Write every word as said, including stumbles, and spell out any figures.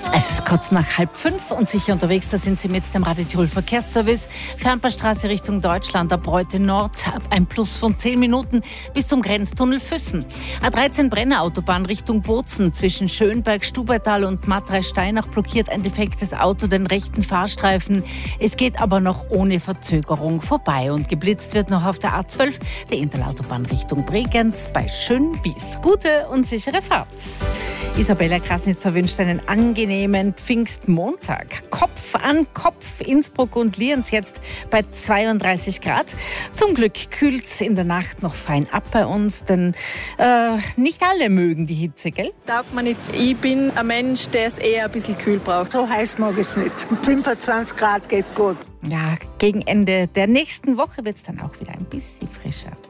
Es ist kurz nach halb fünf und sicher unterwegs, da sind Sie mit dem Radio Tirol Verkehrsservice. Fernbahnstraße Richtung Deutschland, ab Reute Nord, ein Plus von zehn Minuten bis zum Grenztunnel Füssen. A dreizehn Brenner Autobahn Richtung Bozen, zwischen Schönberg, Stubaital und Matrei-Steinach blockiert ein defektes Auto den rechten Fahrstreifen. Es geht aber noch ohne Verzögerung vorbei und geblitzt wird noch auf der A zwölf, der Interlautobahn Richtung Bregenz bei Schönwies. Gute und sichere Fahrt. Isabella Krasnitzer wünscht einen angenehmen Pfingstmontag. Kopf an Kopf, Innsbruck und Lienz jetzt bei zweiunddreißig Grad. Zum Glück kühlt es in der Nacht noch fein ab bei uns, denn äh, nicht alle mögen die Hitze, gell? Taugt mir nicht. Ich bin ein Mensch, der es eher ein bisschen kühl braucht. So heiß mag ich es nicht. fünfundzwanzig Grad geht gut. Ja, gegen Ende der nächsten Woche wird es dann auch wieder ein bisschen frischer.